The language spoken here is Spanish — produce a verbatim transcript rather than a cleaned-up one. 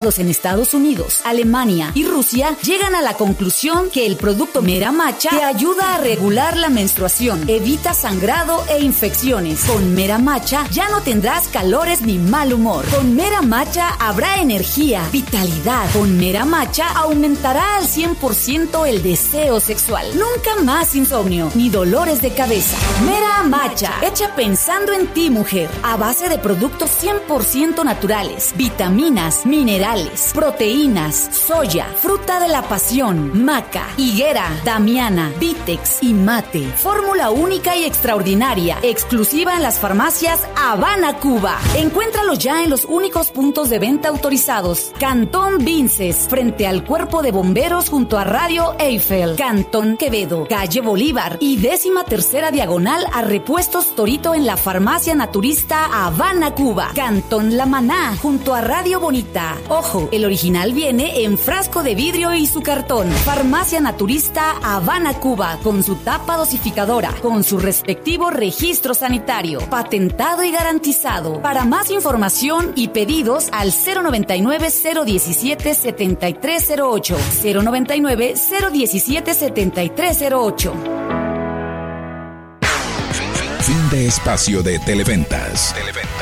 expertos en Estados Unidos, Alemania y Rusia llegan a la conclusión que el producto Mera Matcha te ayuda a regular la menstruación, evita sangrado e infecciones. Con Mera Matcha ya no tendrás calores ni mal humor. Con Mera Matcha habrá energía, vitalidad. Con Mera Matcha aumentará al cien por ciento el deseo sexual. Nunca más insomnio ni dolores de cabeza. Mera Matcha, hecha pensando en ti, mujer, a base de productos cien por ciento naturales, vitaminas, minerales, proteínas, soya, fruta de la pasión, maca, higuera, damiana, vítex y mate. Fórmula única y extraordinaria, exclusiva en las farmacias Habana, Cuba. Encuéntralo ya en los únicos puntos de venta autorizados. Cantón Vinces, frente al Cuerpo de Bomberos junto a Radio Eiffel. Cantón Quevedo, calle Bolívar y décima tercera diagonal a Repuestos Torito en la Farmacia Naturista Habana, Cuba. Cantón La Maná, junto a Radio Bonita. Ojo, el original viene en frasco de vidrio y su cartón. Farmacia Naturista Habana, Cuba, con su tapa dosificadora, con su respectivo registro sanitario, patentado y garantizado. Para más información y pedidos al cero noventa y nueve, cero diecisiete, setenta y tres cero ocho, cero noventa y nueve, cero diecisiete, setenta y tres cero ocho. Fin de espacio de Televentas. Televentas.